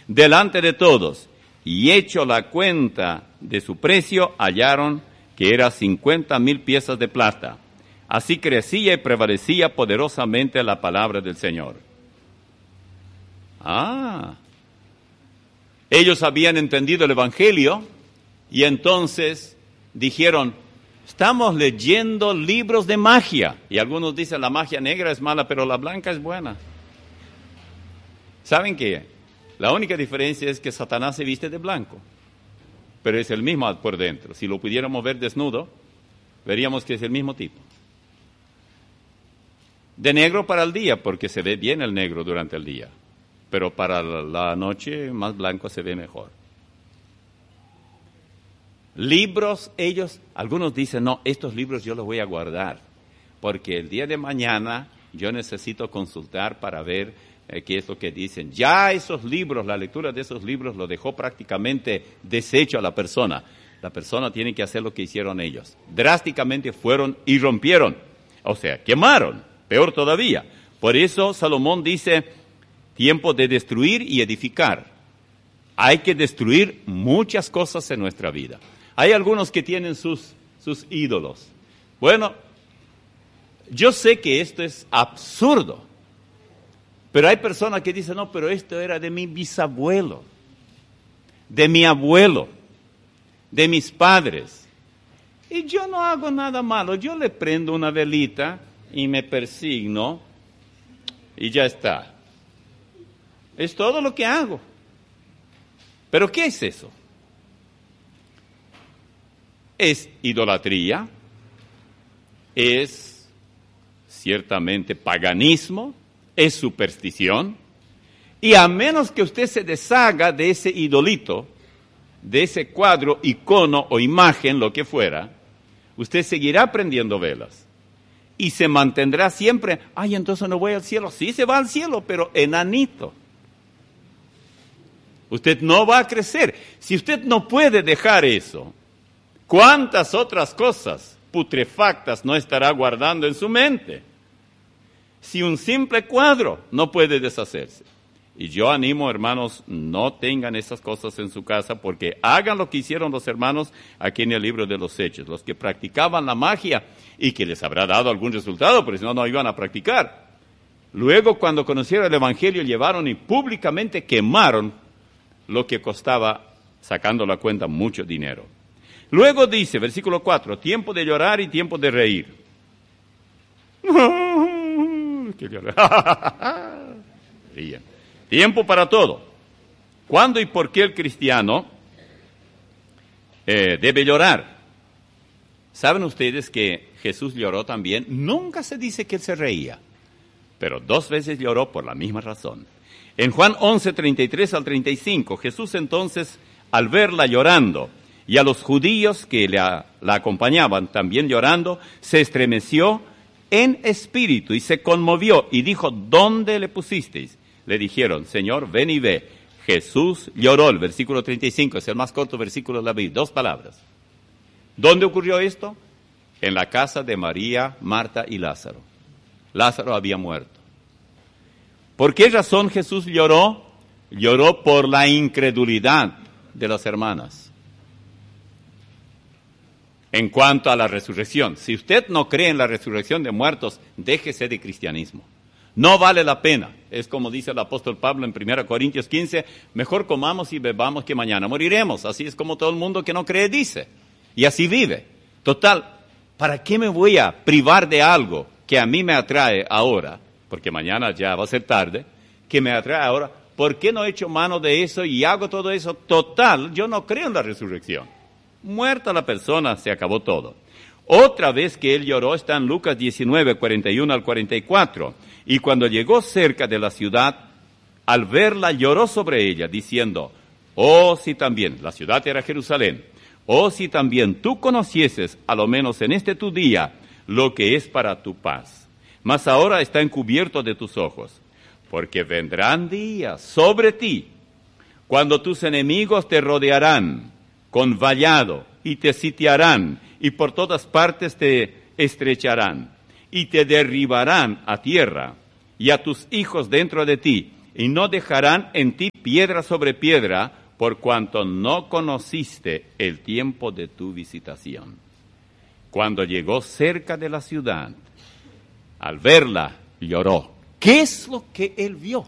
delante de todos, y hecho la cuenta de su precio, hallaron que era 50,000 piezas de plata. Así crecía y prevalecía poderosamente la palabra del Señor. Ellos habían entendido el Evangelio y entonces dijeron, estamos leyendo libros de magia. Y algunos dicen, la magia negra es mala, pero la blanca es buena. ¿Saben qué? La única diferencia es que Satanás se viste de blanco, pero es el mismo por dentro. Si lo pudiéramos ver desnudo, veríamos que es el mismo tipo. De negro para el día, porque se ve bien el negro durante el día, pero para la noche más blanco se ve mejor. Libros, algunos dicen, no, estos libros yo los voy a guardar, porque el día de mañana yo necesito consultar para ver qué es lo que dicen. Ya esos libros, la lectura de esos libros lo dejó prácticamente deshecho a la persona. La persona tiene que hacer lo que hicieron ellos. Drásticamente fueron y rompieron, o sea, quemaron, peor todavía. Por eso Salomón dice, tiempo de destruir y edificar. Hay que destruir muchas cosas en nuestra vida. Hay algunos que tienen sus ídolos. Bueno, yo sé que esto es absurdo, pero hay personas que dicen, no, pero esto era de mi bisabuelo, de mi abuelo, de mis padres. Y yo no hago nada malo, yo le prendo una velita y me persigno y ya está. Es todo lo que hago. ¿Pero qué es eso? Es idolatría, es ciertamente paganismo, es superstición, y a menos que usted se deshaga de ese idolito, de ese cuadro, icono o imagen, lo que fuera, usted seguirá prendiendo velas y se mantendrá siempre, entonces no voy al cielo. Sí se va al cielo, pero enanito. Usted no va a crecer. Si usted no puede dejar eso, ¿cuántas otras cosas putrefactas no estará guardando en su mente? Si un simple cuadro no puede deshacerse. Y yo animo, hermanos, no tengan esas cosas en su casa, porque hagan lo que hicieron los hermanos aquí en el libro de los Hechos, los que practicaban la magia y que les habrá dado algún resultado, porque si no, no iban a practicar. Luego, cuando conocieron el Evangelio, llevaron y públicamente quemaron lo que costaba, sacando la cuenta, mucho dinero. Luego dice, versículo 4, tiempo de llorar y tiempo de reír. Ríen. Tiempo para todo. ¿Cuándo y por qué el cristiano debe llorar? ¿Saben ustedes que Jesús lloró también? Nunca se dice que él se reía, pero 2 veces lloró por la misma razón. En Juan 11, 33 al 35, Jesús entonces, al verla llorando, y a los judíos que la acompañaban también llorando, se estremeció en espíritu y se conmovió y dijo, ¿dónde le pusisteis? Le dijeron, Señor, ven y ve. Jesús lloró, el versículo 35, es el más corto versículo de la Biblia, 2 palabras. ¿Dónde ocurrió esto? En la casa de María, Marta y Lázaro. Lázaro había muerto. ¿Por qué razón Jesús lloró? Lloró por la incredulidad de las hermanas. En cuanto a la resurrección, si usted no cree en la resurrección de muertos, déjese de cristianismo. No vale la pena. Es como dice el apóstol Pablo en 1 Corintios 15, mejor comamos y bebamos que mañana moriremos. Así es como todo el mundo que no cree dice. Y así vive. Total, ¿para qué me voy a privar de algo que a mí me atrae ahora? Porque mañana ya va a ser tarde, que me atrae ahora. ¿Por qué no he hecho mano de eso y hago todo eso? Total, yo no creo en la resurrección. Muerta la persona, se acabó todo. Otra vez que él lloró está en Lucas 19, 41 al 44. Y cuando llegó cerca de la ciudad, al verla lloró sobre ella, diciendo, oh, si también, la ciudad era Jerusalén, oh, si también tú conocieses, a lo menos en este tu día, lo que es para tu paz. Mas ahora está encubierto de tus ojos, porque vendrán días sobre ti, cuando tus enemigos te rodearán con vallado, y te sitiarán, y por todas partes te estrecharán, y te derribarán a tierra, y a tus hijos dentro de ti, y no dejarán en ti piedra sobre piedra, por cuanto no conociste el tiempo de tu visitación. Cuando llegó cerca de la ciudad, al verla, lloró. ¿Qué es lo que él vio?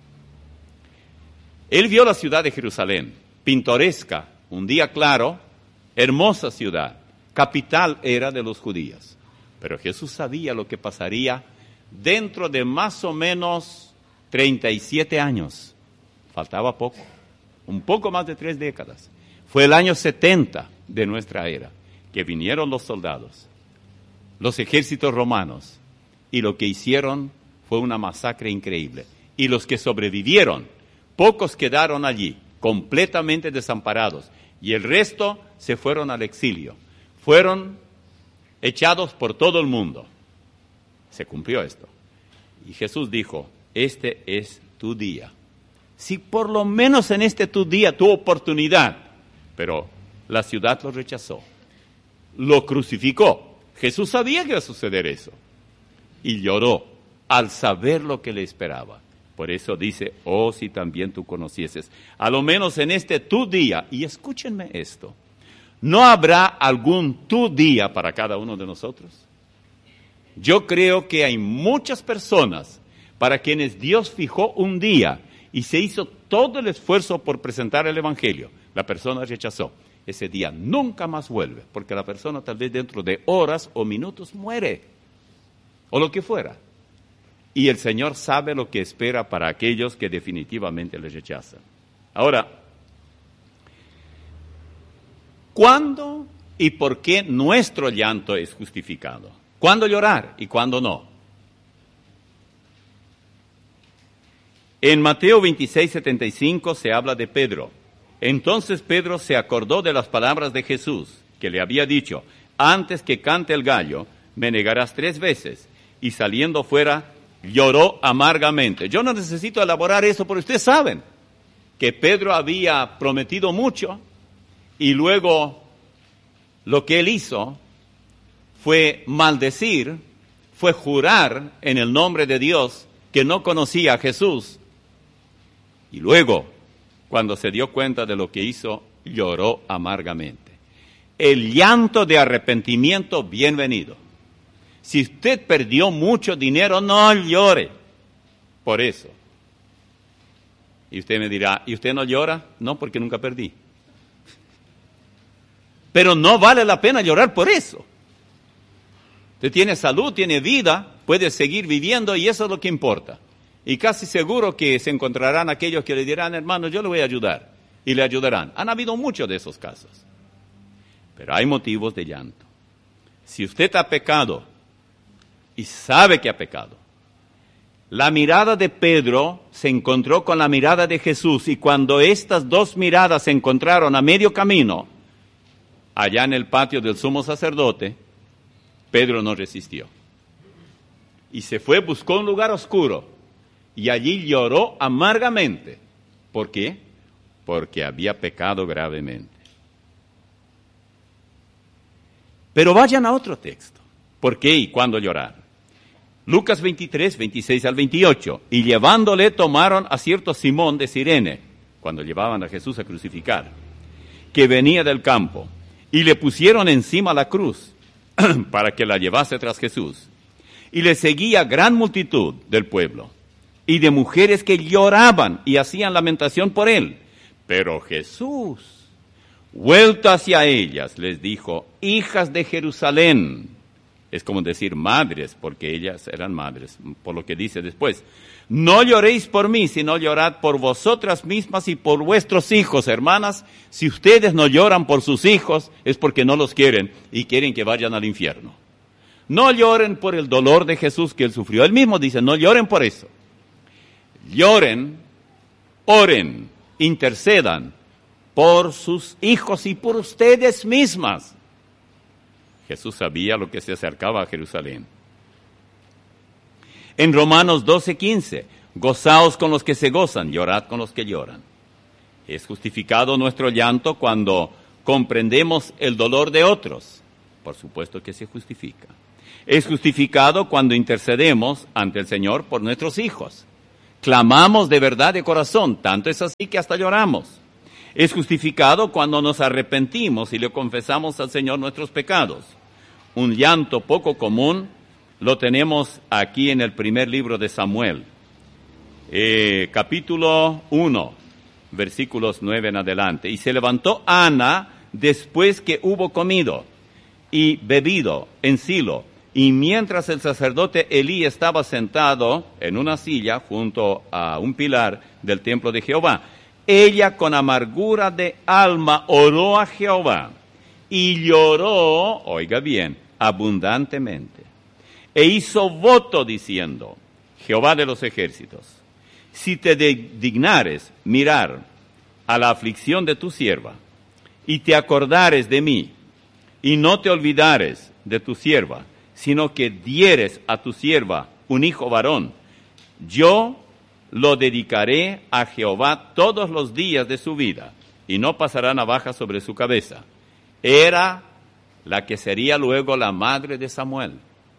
Él vio la ciudad de Jerusalén, pintoresca, un día claro, hermosa ciudad, capital era de los judíos. Pero Jesús sabía lo que pasaría dentro de más o menos 37 años. Faltaba poco, un poco más de 3 décadas. Fue el año 70 de nuestra era, que vinieron los soldados, los ejércitos romanos, y lo que hicieron fue una masacre increíble. Y los que sobrevivieron, pocos quedaron allí, completamente desamparados, y el resto se fueron al exilio. Fueron echados por todo el mundo. Se cumplió esto. Y Jesús dijo, este es tu día. Si por lo menos en este tu día, tu oportunidad. Pero la ciudad lo rechazó. Lo crucificó. Jesús sabía que iba a suceder eso. Y lloró al saber lo que le esperaba. Por eso dice, oh, si también tú conocieses, a lo menos en este tu día, y escúchenme esto, ¿no habrá algún tu día para cada uno de nosotros? Yo creo que hay muchas personas para quienes Dios fijó un día y se hizo todo el esfuerzo por presentar el Evangelio. La persona rechazó. Ese día nunca más vuelve, porque la persona tal vez dentro de horas o minutos muere, o lo que fuera. Y el Señor sabe lo que espera para aquellos que definitivamente le rechazan. Ahora, ¿cuándo y por qué nuestro llanto es justificado? ¿Cuándo llorar y cuándo no? En Mateo 26:75 se habla de Pedro. Entonces Pedro se acordó de las palabras de Jesús, que le había dicho, antes que cante el gallo, me negarás 3 veces. Y saliendo fuera, lloró amargamente. Yo no necesito elaborar eso, porque ustedes saben que Pedro había prometido mucho y luego lo que él hizo fue maldecir, fue jurar en el nombre de Dios que no conocía a Jesús. Y luego, cuando se dio cuenta de lo que hizo, lloró amargamente. El llanto de arrepentimiento, bienvenido. Si usted perdió mucho dinero, no llore por eso. Y usted me dirá, ¿y usted no llora? No, porque nunca perdí. Pero no vale la pena llorar por eso. Usted tiene salud, tiene vida, puede seguir viviendo y eso es lo que importa. Y casi seguro que se encontrarán aquellos que le dirán, hermano, yo le voy a ayudar. Y le ayudarán. Han habido muchos de esos casos. Pero hay motivos de llanto. Si usted ha pecado y sabe que ha pecado, la mirada de Pedro se encontró con la mirada de Jesús y cuando estas dos miradas se encontraron a medio camino, allá en el patio del sumo sacerdote, Pedro no resistió. Y se fue, buscó un lugar oscuro y allí lloró amargamente. ¿Por qué? Porque había pecado gravemente. Pero vayan a otro texto. ¿Por qué y cuándo llorar? Lucas 23, 26 al 28. Y llevándole tomaron a cierto Simón de Cirene, cuando llevaban a Jesús a crucificar, que venía del campo, y le pusieron encima la cruz para que la llevase tras Jesús. Y le seguía gran multitud del pueblo, y de mujeres que lloraban y hacían lamentación por él. Pero Jesús, vuelto hacia ellas, les dijo, hijas de Jerusalén, es como decir madres, porque ellas eran madres, por lo que dice después, no lloréis por mí, sino llorad por vosotras mismas y por vuestros hijos, hermanas. Si ustedes no lloran por sus hijos, es porque no los quieren y quieren que vayan al infierno. No lloren por el dolor de Jesús que él sufrió. Él mismo dice, no lloren por eso. Lloren, oren, intercedan por sus hijos y por ustedes mismas. Jesús sabía lo que se acercaba a Jerusalén. En Romanos 12:15, gozaos con los que se gozan, llorad con los que lloran. Es justificado nuestro llanto cuando comprendemos el dolor de otros. Por supuesto que se justifica. Es justificado cuando intercedemos ante el Señor por nuestros hijos. Clamamos de verdad de corazón, tanto es así que hasta lloramos. Es justificado cuando nos arrepentimos y le confesamos al Señor nuestros pecados. Un llanto poco común lo tenemos aquí en el primer libro de Samuel, capítulo 1, versículos 9 en adelante. Y se levantó Ana después que hubo comido y bebido en Silo, y mientras el sacerdote Elí estaba sentado en una silla junto a un pilar del templo de Jehová, ella con amargura de alma oró a Jehová y lloró, oiga bien, abundantemente, e hizo voto diciendo: Jehová de los ejércitos, si te dignares mirar a la aflicción de tu sierva, y te acordares de mí, y no te olvidares de tu sierva, sino que dieres a tu sierva un hijo varón, yo lo dedicaré a Jehová todos los días de su vida, y no pasará navaja sobre su cabeza. Era la que sería luego la madre de Samuel.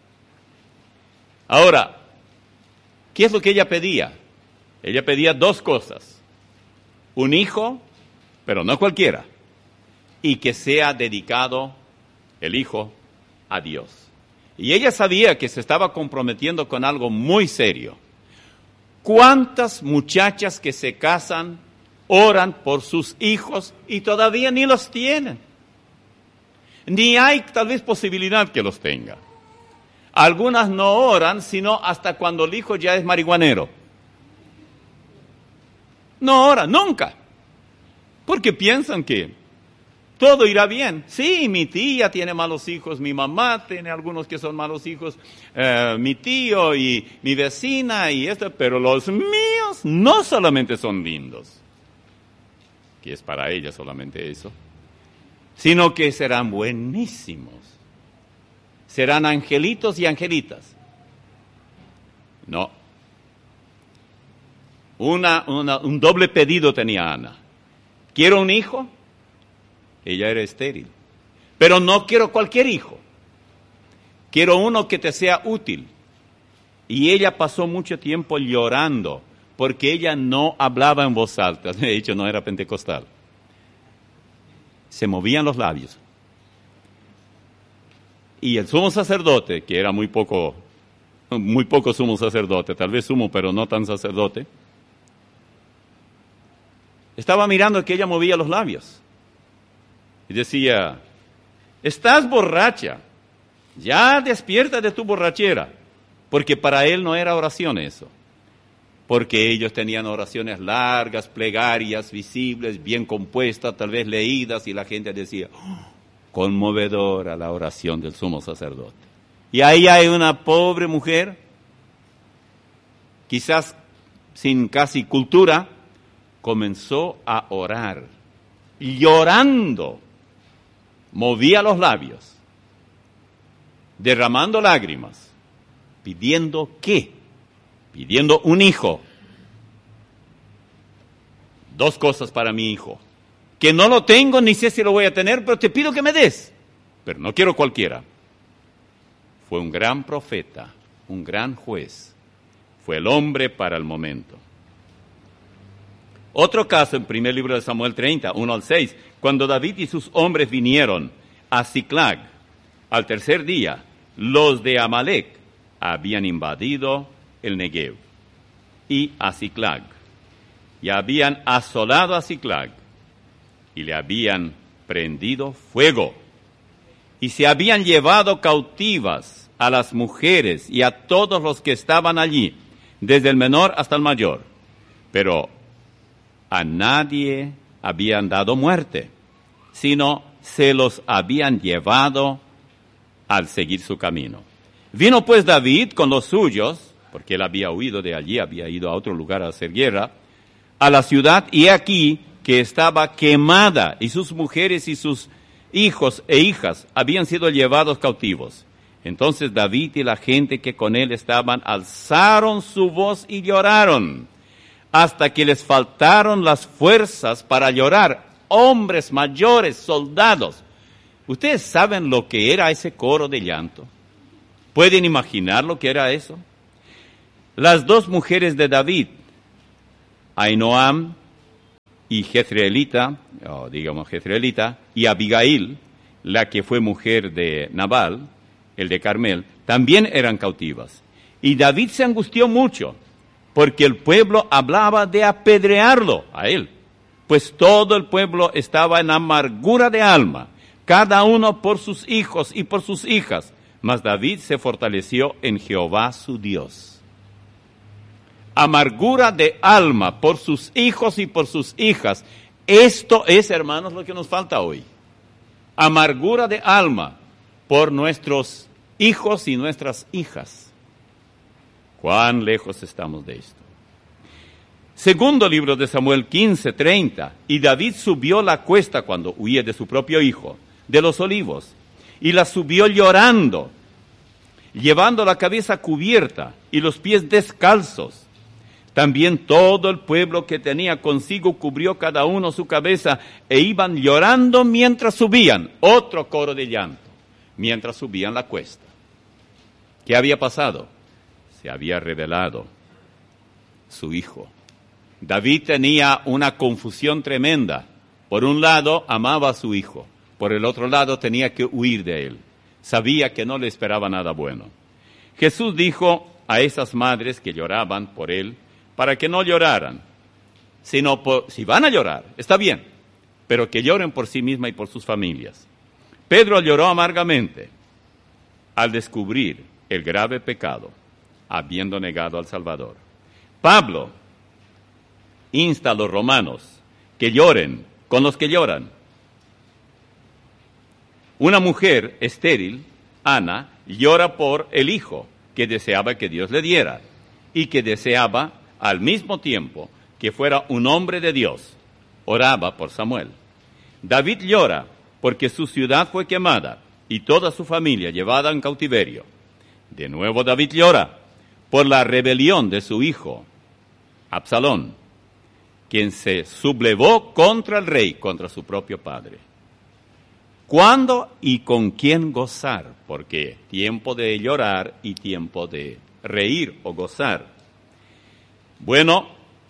Ahora, ¿qué es lo que ella pedía? Ella pedía dos cosas: un hijo, pero no cualquiera, y que sea dedicado el hijo a Dios. Y ella sabía que se estaba comprometiendo con algo muy serio. ¿Cuántas muchachas que se casan oran por sus hijos y todavía ni los tienen? Ni hay tal vez posibilidad que los tenga. Algunas no oran sino hasta cuando el hijo ya es marihuanero. No oran, nunca. Porque piensan que todo irá bien. Sí, mi tía tiene malos hijos, mi mamá tiene algunos que son malos hijos, mi tío y mi vecina y esto, pero los míos no solamente son lindos, que es para ella solamente eso, sino que serán buenísimos. Serán angelitos y angelitas. No. Un doble pedido tenía Ana. Quiero un hijo. Ella era estéril. Pero no quiero cualquier hijo. Quiero uno que te sea útil. Y ella pasó mucho tiempo llorando porque ella no hablaba en voz alta. De hecho, no era pentecostal. Se movían los labios. Y el sumo sacerdote, que era muy poco sumo sacerdote, tal vez sumo, pero no tan sacerdote, estaba mirando que ella movía los labios. Y decía: estás borracha, ya despierta de tu borrachera. Porque para él no era oración eso. Porque ellos tenían oraciones largas, plegarias, visibles, bien compuestas, tal vez leídas, y la gente decía: oh, conmovedora la oración del sumo sacerdote. Y ahí hay una pobre mujer, quizás sin casi cultura, comenzó a orar, llorando, movía los labios, derramando lágrimas, pidiendo ¿qué? Pidiendo un hijo. Dos cosas para mi hijo, que no lo tengo ni sé si lo voy a tener, pero te pido que me des, pero no quiero cualquiera. Fue un gran profeta, un gran juez, fue el hombre para el momento. Otro caso en primer libro de Samuel 30, 1 al 6, cuando David y sus hombres vinieron a Ziklag, al tercer día, los de Amalec habían invadido el Negev y a Ziklag, y habían asolado a Ziklag, y le habían prendido fuego, y se habían llevado cautivas a las mujeres y a todos los que estaban allí, desde el menor hasta el mayor, pero a nadie habían dado muerte, sino se los habían llevado al seguir su camino. Vino pues David con los suyos, porque él había huido de allí, había ido a otro lugar a hacer guerra, a la ciudad, y aquí que estaba quemada, y sus mujeres y sus hijos e hijas habían sido llevados cautivos. Entonces David y la gente que con él estaban alzaron su voz y lloraron, hasta que les faltaron las fuerzas para llorar, hombres mayores, soldados. ¿Ustedes saben lo que era ese coro de llanto? ¿Pueden imaginar lo que era eso? Las dos mujeres de David, Ahinoam y Jezreelita, y Abigail, la que fue mujer de Nabal, el de Carmel, también eran cautivas. Y David se angustió mucho, porque el pueblo hablaba de apedrearlo a él, pues todo el pueblo estaba en amargura de alma, cada uno por sus hijos y por sus hijas, mas David se fortaleció en Jehová su Dios. Amargura de alma por sus hijos y por sus hijas. Esto es, hermanos, lo que nos falta hoy. Amargura de alma por nuestros hijos y nuestras hijas. ¿Cuán lejos estamos de esto? Segundo libro de Samuel 15:30. Y David subió la cuesta cuando huía de su propio hijo, de los olivos, y la subió llorando, llevando la cabeza cubierta y los pies descalzos. También todo el pueblo que tenía consigo cubrió cada uno su cabeza e iban llorando mientras subían. Otro coro de llanto, mientras subían la cuesta. ¿Qué había pasado? Se había revelado su hijo. David tenía una confusión tremenda. Por un lado, amaba a su hijo. Por el otro lado, tenía que huir de él. Sabía que no le esperaba nada bueno. Jesús dijo a esas madres que lloraban por él, para que no lloraran, sino si van a llorar, está bien, pero que lloren por sí misma y por sus familias. Pedro lloró amargamente al descubrir el grave pecado, habiendo negado al Salvador. Pablo insta a los romanos que lloren con los que lloran. Una mujer estéril, Ana, llora por el hijo que deseaba que Dios le diera y que deseaba al mismo tiempo que fuera un hombre de Dios. Oraba por Samuel. David llora porque su ciudad fue quemada y toda su familia llevada en cautiverio. De nuevo David llora por la rebelión de su hijo, Absalón, quien se sublevó contra el rey, contra su propio padre. ¿Cuándo y con quién gozar? Porque tiempo de llorar y tiempo de reír o gozar. Bueno,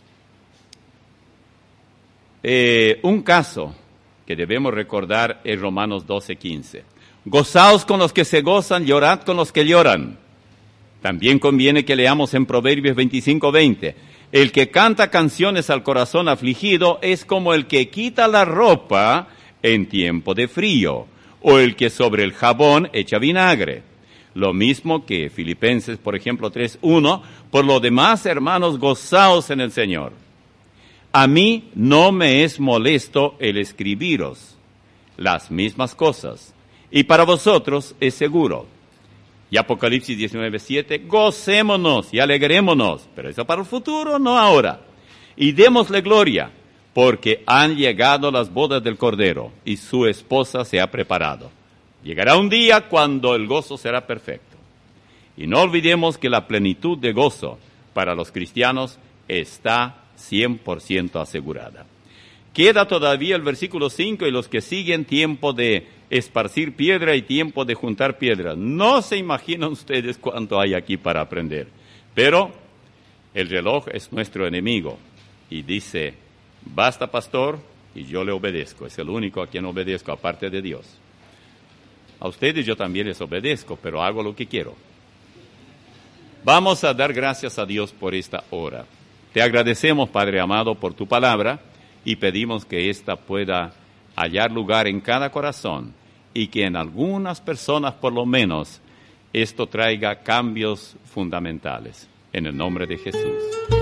un caso que debemos recordar es Romanos 12:15. Gozaos con los que se gozan, llorad con los que lloran. También conviene que leamos en Proverbios 25:20. El que canta canciones al corazón afligido es como el que quita la ropa en tiempo de frío, o el que sobre el jabón echa vinagre. Lo mismo que Filipenses, por ejemplo, 3:1, por lo demás, hermanos, gozaos en el Señor. A mí no me es molesto el escribiros las mismas cosas, y para vosotros es seguro. Y Apocalipsis 19:7, gocémonos y alegrémonos, pero eso para el futuro, no ahora. Y démosle gloria, porque han llegado las bodas del Cordero, y su esposa se ha preparado. Llegará un día cuando el gozo será perfecto. Y no olvidemos que la plenitud de gozo para los cristianos está 100% asegurada. Queda todavía el versículo 5 y los que siguen, tiempo de esparcir piedra y tiempo de juntar piedras. No se imaginan ustedes cuánto hay aquí para aprender. Pero el reloj es nuestro enemigo y dice, basta pastor y yo le obedezco. Es el único a quien obedezco aparte de Dios. A ustedes yo también les obedezco, pero hago lo que quiero. Vamos a dar gracias a Dios por esta hora. Te agradecemos, Padre amado, por tu palabra y pedimos que ésta pueda hallar lugar en cada corazón y que en algunas personas, por lo menos, esto traiga cambios fundamentales. En el nombre de Jesús.